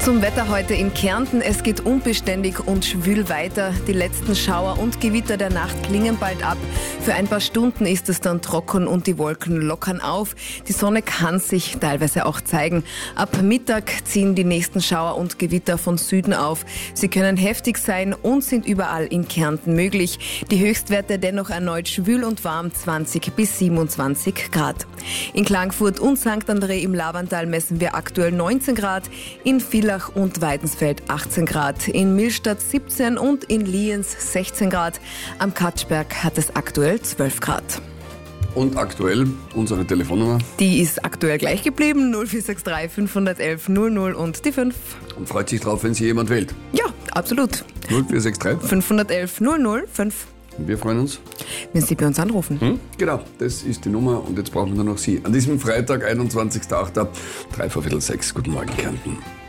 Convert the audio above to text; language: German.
Zum Wetter heute in Kärnten. Es geht unbeständig und schwül weiter. Die letzten Schauer und Gewitter der Nacht klingen bald ab. Für ein paar Stunden ist es dann trocken und die Wolken lockern auf. Die Sonne kann sich teilweise auch zeigen. Ab Mittag ziehen die nächsten Schauer und Gewitter von Süden auf. Sie können heftig sein und sind überall in Kärnten möglich. Die Höchstwerte dennoch erneut schwül und warm, 20 bis 27 Grad. In Klagenfurt und St. André im Lavantal messen wir aktuell 19 Grad. In Villach und Weidensfeld 18 Grad, in Millstatt 17 und in Lienz 16 Grad. Am Katschberg hat es aktuell 12 Grad. Und aktuell unsere Telefonnummer? Die ist aktuell gleich geblieben, 0463 511 00 und die 5. Und freut sich drauf, wenn Sie jemand wählt? Ja, absolut. 0463 511 00 5. Wir freuen uns. Wenn Sie bei uns anrufen. Genau, das ist die Nummer und jetzt brauchen wir nur noch Sie. An diesem Freitag, 21.08., 5:03. Guten Morgen, Kärnten.